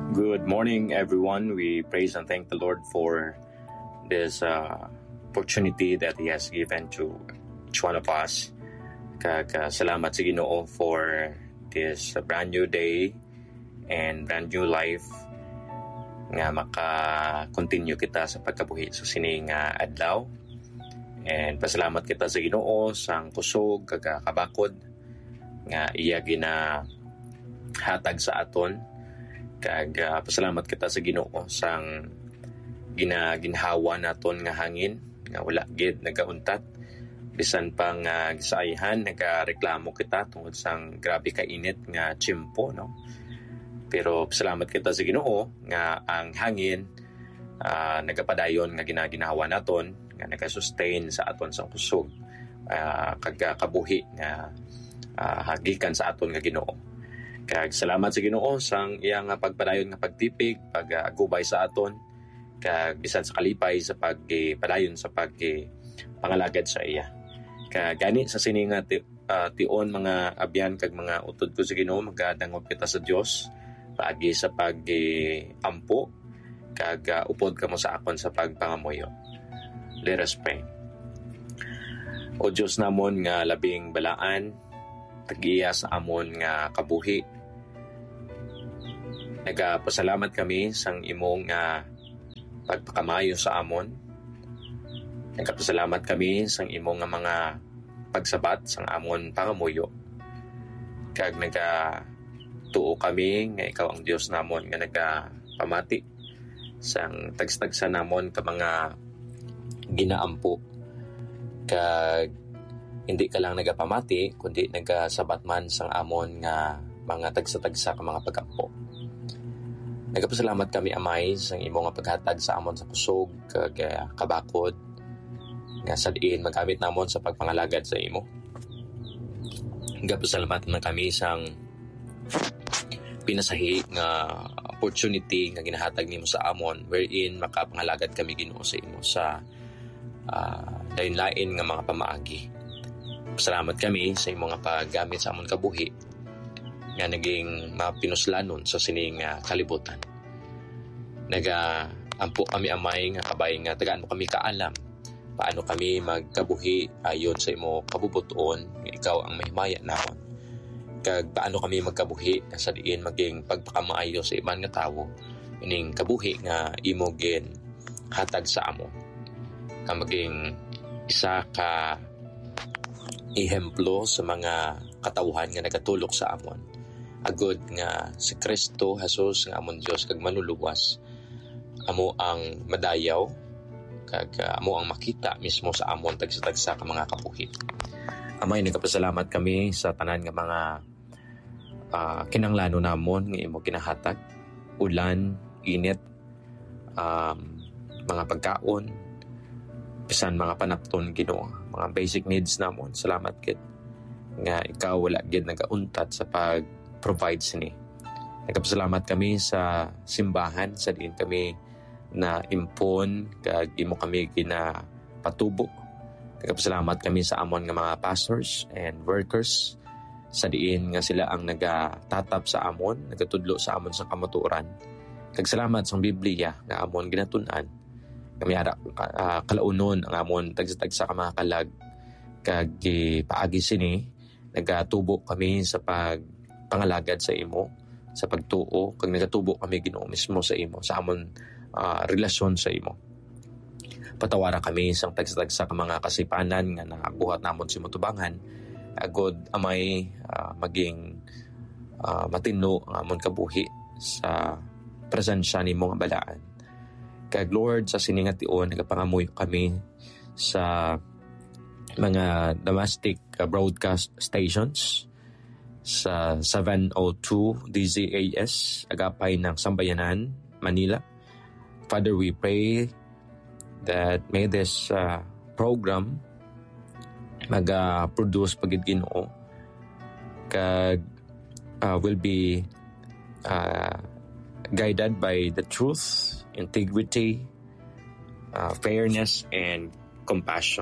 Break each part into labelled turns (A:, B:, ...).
A: Good morning, everyone. We praise and thank the Lord for this opportunity that He has given to each one of us. Salamat sa Ginoo for this brand new day and brand new life nga maka-continue kita sa pagkabuhi sa sining adlaw. And pasalamat kita sa Ginoo sang kusog kabakod nga iya gina hatag sa aton. Pasalamat kita sa Ginoo sang ginhawa naton nga hangin nga wala gid nagauntat bisan pang gisayhan nagareklamo kita tungod sang grabe ka init nga tiyempo, no. Pero pasalamat kita sa Ginoo nga ang hangin nagapadayon nga ginahawa naton nga nagasustain sa aton sang kusog kabuhi nga hagikan sa aton nga Ginoo. Kag salamat sa Ginoo sang iyang pagpadayon nga pagtipig, pag-agubay sa aton, kag bisan sa kalipay sa pagpadayon sa pangalagad sa iya. Kag gani sa sini nga tion mga abyan kag mga utod ko sa Ginoo, magdangop kita sa Dios paagi sa pag-ampo kag upod kamo sa akon sa pagpangamuyo. Let us pray. O Dios namon nga labing balaan, tag-iya sa amon nga kabuhi. Nagapasalamat kami sang imong pagpakamayo sa amon. Nagapasalamat kami sang imong mga pagsabat sang amon pangamuyo. Kag nagatuo kami nga ikaw ang Dios namon nga nagapamati sang tagstagsa namon ka mga ginaampo. Kag hindi ka lang nagapamati kundi nagasabat man sang amon nga mga tagsa-tagsa ka mga pagampo. Nagapasalamat kami, Amay, sa imong nga paghatag sa amon sa kusog kag kabakod nga sa diin magamit namon sa pagpangalagad sa imo. Nagapasalamat na kami sang pinasahi nga opportunity nga ginahatag nimo sa amon wherein makapangalagad kami Ginoo sa imo sa lain-lain nga mga pamaagi. Pasalamat kami sa imong nga paggamit sa amon kabuhi nga naging mapinuslanon sa sining kalibutan. Ampo kami, Amay, nga kabay nga tagaan mo kami kaalam paano kami magkabuhi ayon sa imo kabubuton nga ikaw ang mahimaya namon. Kag paano kami magkabuhi sa diin maging pagpakamaayo sa iban nga tawo ining kabuhi nga imo gin hatag sa amo. Ka maging isa ka ehemplo sa mga katawhan nga nagatulok sa amon. Agod nga si Kristo Jesus nga amon Dios kag manuluwas amo ang madayaw kag amo ang makita mismo sa amon tagsa-tagsa ka mga kabuhi. Amay, nagapasalamat kami sa tanan nga mga kinanglano namon nga imo kinahatag, ulan, init, mga pagkaon, bisan mga panapton Ginoo, mga basic needs namon. Salamat gid nga ikaw wala gid nagauntat sa provide sini. Nagapasalamat kami sa simbahan sa diin kami na impon kag imo kami ginapatubo. Nagapasalamat kami sa amon nga mga pastors and workers sa diin nga sila ang nagatatap sa amon, nagatudlo sa amon sa kamatuoran. Kag salamat sa Biblia nga amon ginatun-an. Kami ara kalaunon ang amon tagsa-tagsa ka mga kalag kag paagi sini nagatubo kami sa pangalagad sa imo, sa pagtuo, kag nagatubo kami Ginoo mismo sa imo, sa amon relasyon sa imo. Patawara kami sa tagsa-tagsa ka mga kasipanan nga nabuhat namon si motubangan, agod Amay maging matino ang amon kabuhi sa presensya nimo nga balaan. Kag Lord, sa siningation nagapangamuy kami sa mga domestic broadcast stations sa 702 DZAS agapay ng Sambayanan, Manila. Father, we pray that may this program mag-produce pagid Ginoo kag will be guided by the truth, integrity, fairness, and compassion.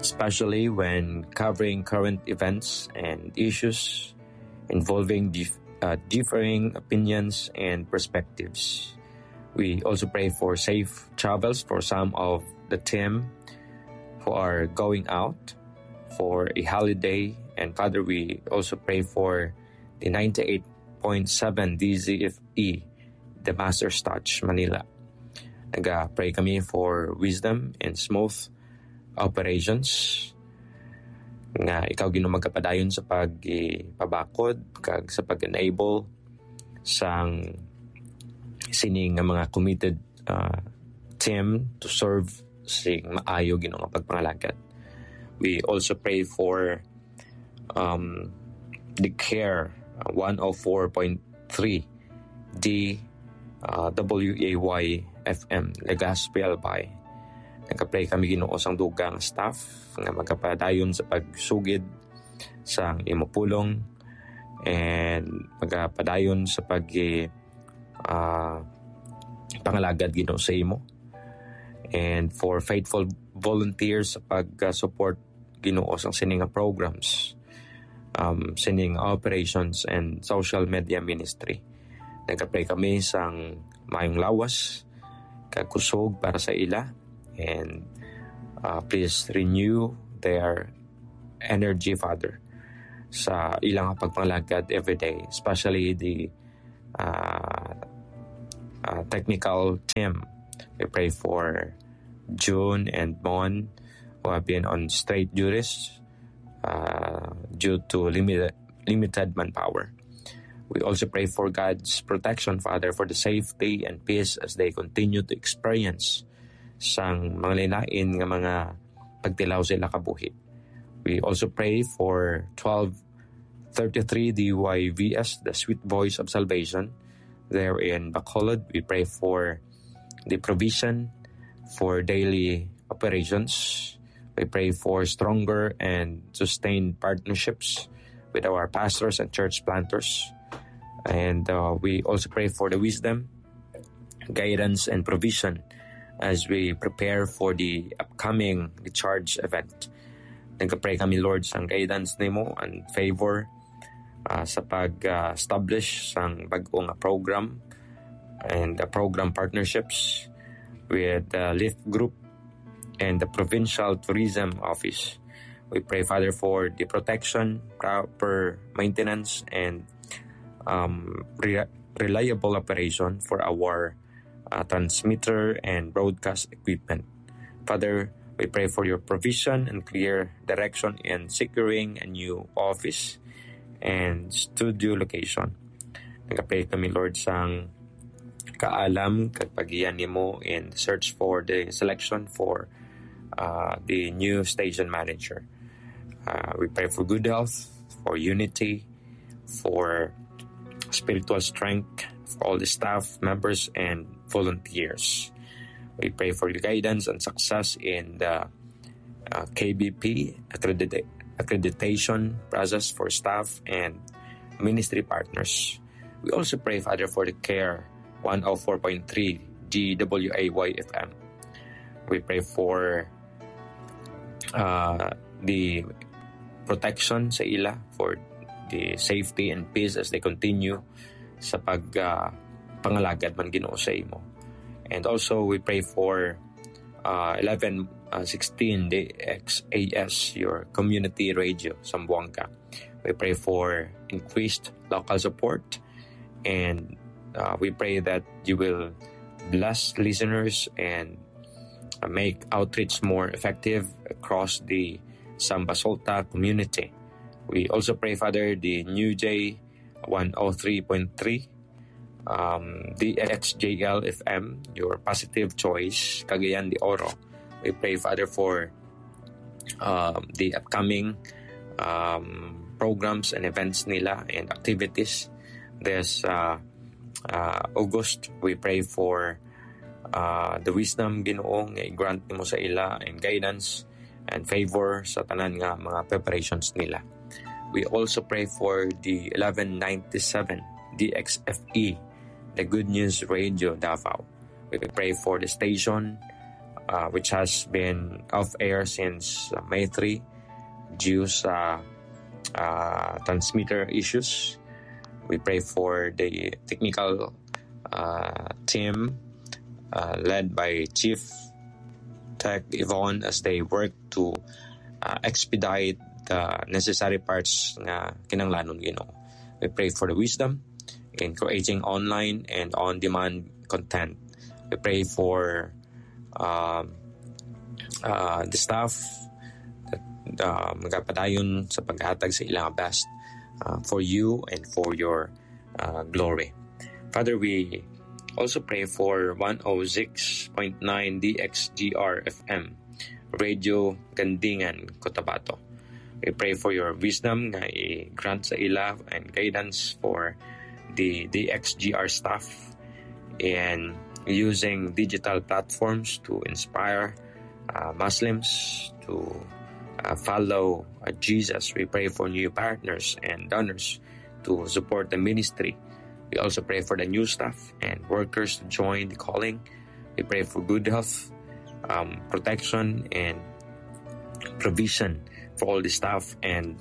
A: Especially when covering current events and issues involving differing opinions and perspectives. We also pray for safe travels for some of the team who are going out for a holiday. And Father, we also pray for the 98.7 DZFE, the Master's Touch, Manila. Nag-pray kami for wisdom and smooth operations. Nga ikaw Ginoo magkapadayon sa pagpabakod kag sa pag-enable sang sining nga mga committed team to serve sing maayo Ginoo nga pagpangalagad. We also pray for the CARE 104.3 D WAY FM Legazpi Albay. Nagka-pray kami Ginoo sang dugang staff nga magkapadayon sa pagsugid sa imopulong and magkapadayon sa pangalagad Ginoo sa imo, and for faithful volunteers sa pag-support Ginoo sang sining programs, sining operations and social media ministry. Nagka-pray kami sang mayong lawas kag kusog para sa ila. And please renew their energy, Father, sa ilang pagpangalagad every day, especially the technical team. We pray for June and Mon, who have been on straight duties due to limited manpower. We also pray for God's protection, Father, for the safety and peace as they continue to experience sang mga linain nga mga pagtilaw sila kabuhi. We also pray for 1233 DYVS, the Sweet Voice of Salvation, there in Bacolod. We pray for the provision for daily operations. We pray for stronger and sustained partnerships with our pastors and church planters. And we also pray for the wisdom, guidance, and provision as we prepare for the upcoming Recharge event. Nagka-pray kami, Lord, sang guidance nimo and favor sa pag-establish sang bagong program and program partnerships with the Lift Group and the Provincial Tourism Office. We pray, Father, for the protection, proper maintenance, and reliable operation for our transmitter and broadcast equipment. Father, we pray for your provision and clear direction in securing a new office and studio location. Nagpray kami, Lord, sang kaalam kag pag-iyan nimo in search for the selection for the new station manager. We pray for good health, for unity, for spiritual strength for all the staff members and volunteers. We pray for your guidance and success in the KBP accreditation process for staff and ministry partners. We also pray, Father, for the CARE 104.3 GWAY FM. We pray for the protection sa ila, for the safety and peace as they continue sa pangalagad man Ginoo sa imo. And also we pray for 1116 DXAS, your community radio, Zamboanga. We pray for increased local support, and we pray that you will bless listeners and make outreach more effective across the Sambasolta community. We also pray, Father, the New J 103.3, DXJL FM, your positive choice, Cagayan de Oro. We pray, Father, for the upcoming programs and events nila and activities this August. We pray for the wisdom, Ginoo, nga i-grant nimo sa ila, and guidance and favor sa tanan nga mga preparations nila. We also pray for the 1197 DXFE, the Good News Radio Davao. We pray for the station which has been off air since May 3 due sa transmitter issues. We pray for the technical team led by Chief Tech Yvonne as they work to expedite the necessary parts nga kinanglanon Ginoo. We pray for the wisdom in creating online and on-demand content. We pray for the staff that magapadayon sa paghatag sa ilang best for you and for your glory. Father, we also pray for 106.9 DXGR FM, Radio Gandingan, Cotabato. We pray for your wisdom nga i-grant sa ila and guidance for the DXGR staff in using digital platforms to inspire Muslims to follow Jesus. We pray for new partners and donors to support the ministry. We also pray for the new staff and workers to join the calling. We pray for good health, protection, and provision for all the staff and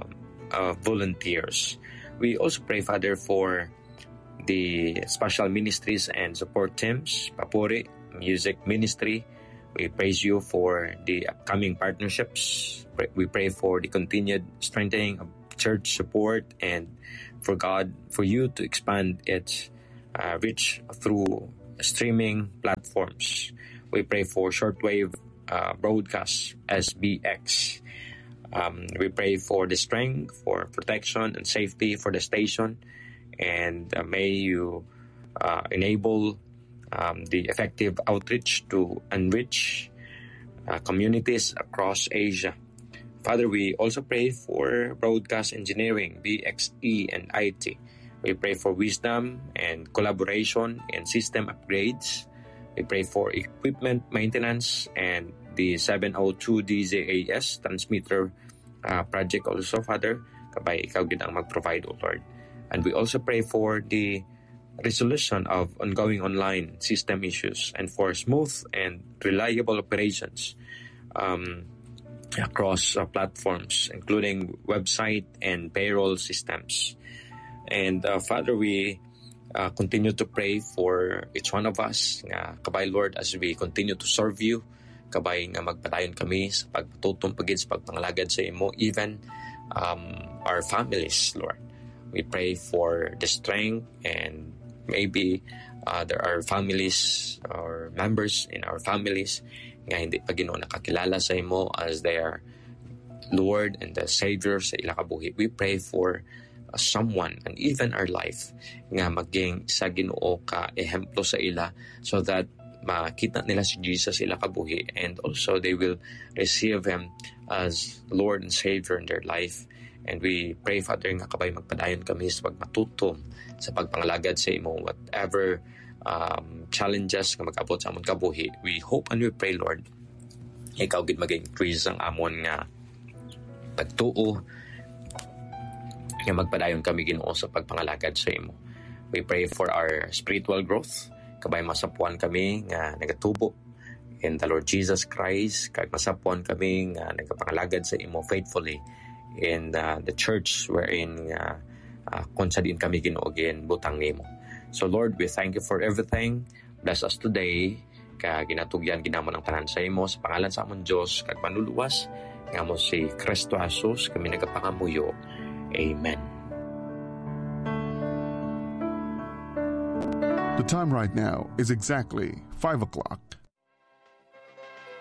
A: volunteers. We also pray, Father, for the special ministries and support teams, Papuri Music Ministry. We praise you for the upcoming partnerships. We pray for the continued strengthening of church support and for you to expand its reach through streaming platforms. We pray for shortwave broadcast, SBX. We pray for the strength, for protection and safety for the station, and may you enable the effective outreach to enrich communities across Asia. Father, we also pray for broadcast engineering, BXE, and IT. We pray for wisdom and collaboration and system upgrades. We pray for equipment maintenance and the 702 DZAS transmitter project also, Father. Kabay ikaw gid ang mag-provide, O Lord. And we also pray for the resolution of ongoing online system issues and for smooth and reliable operations across platforms, including website and payroll systems. And Father, we continue to pray for each one of us, nga kabay Lord, as we continue to serve you, kabay nga magpadayon kami sa pagpatutong pagid sa pagpangalagad sa imo, even our families, Lord. We pray for the strength, and maybe there are families or members in our families nga hindi pa Ginoo nakakilala sa imo as their Lord and the Savior sa ila kabuhi. We pray for someone and even our life nga maging sa Ginoo ka ehemplo sa ila, so that makita nila si Jesus ila kabuhi, and also they will receive Him as Lord and Savior in their life. And we pray, Father, nga kabay magpadayon kami sa pagmatutom sa pagpangalagad sa imo, whatever challenges nga mag-abot sa amon kabuhi. We hope and we pray, Lord, ikaw gid mag-increase ang amon nga pagtuo nga magpadayon kami Ginoo sa pagpangalagad sa imo. We pray for our spiritual growth, kabay masapuan kami nga nagatubo in the Lord Jesus Christ, kag masapuan kami nga nagapangalagad sa imo faithfully in the church wherein kung sa din kami Ginoo gin butang nimo. So Lord, we thank you for everything. Bless us today, kag ginatugyan ginamon ang tanan sa imo, sa pangalan sa amon Dios kag manluluwas nga mo si Kristo Jesus, kami nagapangamuyo. Amen.
B: The time right now is exactly 5 o'clock.